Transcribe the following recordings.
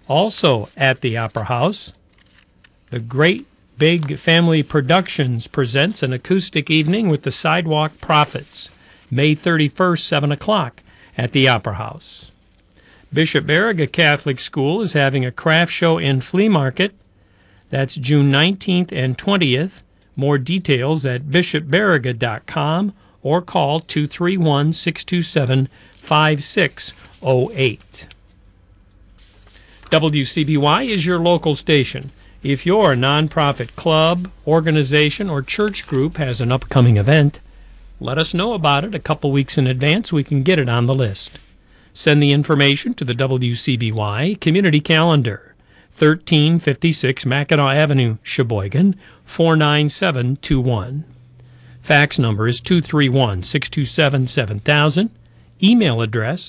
Also at the Opera House, the Great Big Family Productions presents an acoustic evening with the Sidewalk Prophets, May 31st, 7 o'clock at the Opera House. Bishop Baraga Catholic School is having a craft show and flea market. That's June 19th and 20th. More details at bishopbaraga.com or call 231-627-5608. WCBY is your local station. If your nonprofit club, organization, or church group has an upcoming event, let us know about it a couple weeks in advance. We can get it on the list. Send the information to the WCBY Community Calendar, 1356 Mackinac Avenue, Sheboygan, 49721. Fax number is 231-627-7000. Email address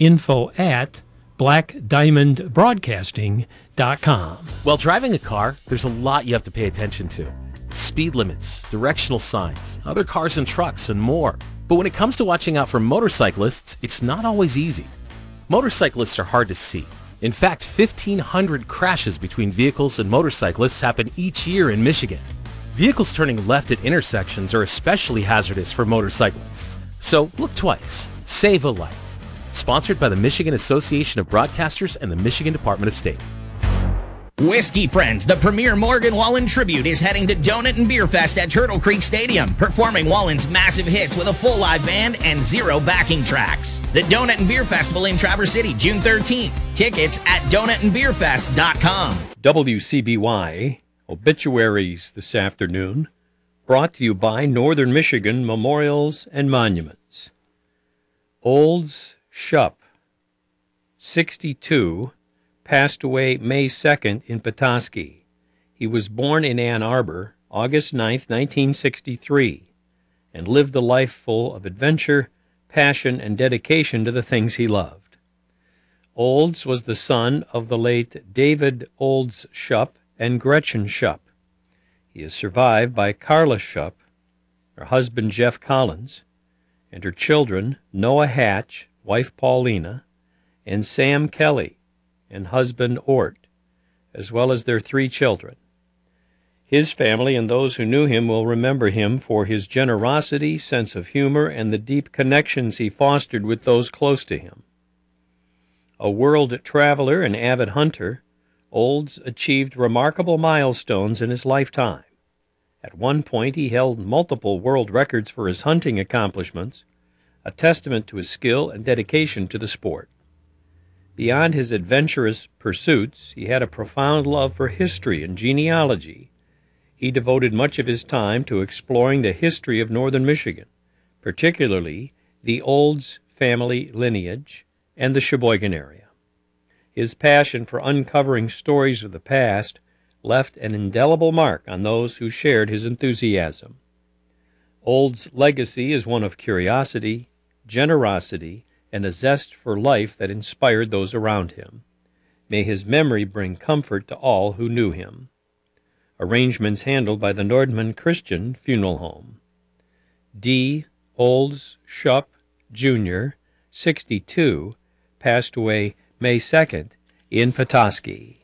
info@blackdiamondbroadcasting.com. While driving a car, there's a lot you have to pay attention to. Speed limits, directional signs, other cars and trucks, and more. But when it comes to watching out for motorcyclists, it's not always easy. Motorcyclists are hard to see. In fact, 1,500 crashes between vehicles and motorcyclists happen each year in Michigan. Vehicles turning left at intersections are especially hazardous for motorcyclists. So look twice. Save a life. Sponsored by the Michigan Association of Broadcasters and the Michigan Department of State. Whiskey Friends, the premier Morgan Wallen tribute, is heading to Donut and Beer Fest at Turtle Creek Stadium, performing Wallen's massive hits with a full live band and 0 backing tracks. The Donut and Beer Festival in Traverse City, June 13th. Tickets at donutandbeerfest.com. WCBY obituaries this afternoon, brought to you by Northern Michigan Memorials and Monuments. Olds Shupp, 62, passed away May 2nd in Petoskey. He was born in Ann Arbor, August 9th, 1963, and lived a life full of adventure, passion, and dedication to the things he loved. Olds was the son of the late David Olds Shupp and Gretchen Shupp. He is survived by Carla Shupp, her husband Jeff Collins, and her children Noah Hatch, wife Paulina, and Sam Kelly and husband Ort, as well as their 3 children. His family and those who knew him will remember him for his generosity, sense of humor, and the deep connections he fostered with those close to him. A world traveler and avid hunter, Olds achieved remarkable milestones in his lifetime. At one point, he held multiple world records for his hunting accomplishments, a testament to his skill and dedication to the sport. Beyond his adventurous pursuits, he had a profound love for history and genealogy. He devoted much of his time to exploring the history of northern Michigan, particularly the Olds family lineage and the Sheboygan area. His passion for uncovering stories of the past left an indelible mark on those who shared his enthusiasm. Olds' legacy is one of curiosity, generosity, and a zest for life that inspired those around him. May his memory bring comfort to all who knew him. Arrangements handled by the Nordman Christian Funeral Home. D. Olds Shupp, Jr., 62, passed away May 2nd in Petoskey.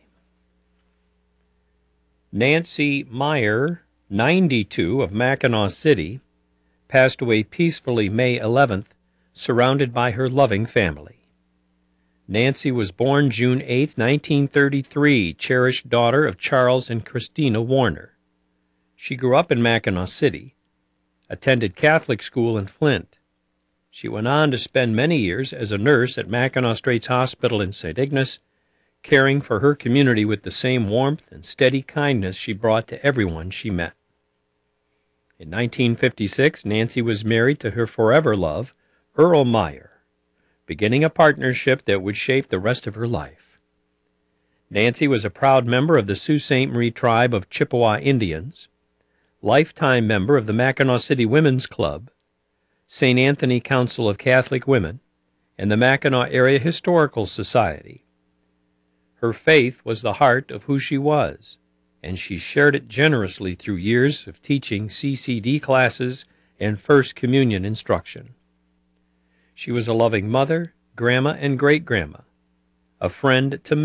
Nancy Meyer, 92, of Mackinac City, passed away peacefully May 11th, surrounded by her loving family. Nancy was born June 8, 1933, cherished daughter of Charles and Christina Warner. She grew up in Mackinac City, attended Catholic school in Flint. She went on to spend many years as a nurse at Mackinac Straits Hospital in St. Ignace, caring for her community with the same warmth and steady kindness she brought to everyone she met. In 1956, Nancy was married to her forever love, Earl Meyer, beginning a partnership that would shape the rest of her life. Nancy was a proud member of the Sault Ste. Marie tribe of Chippewa Indians, lifetime member of the Mackinac City Women's Club, St. Anthony Council of Catholic Women, and the Mackinac Area Historical Society. Her faith was the heart of who she was, and she shared it generously through years of teaching CCD classes and First Communion instruction. She was a loving mother, grandma, and great-grandma, a friend to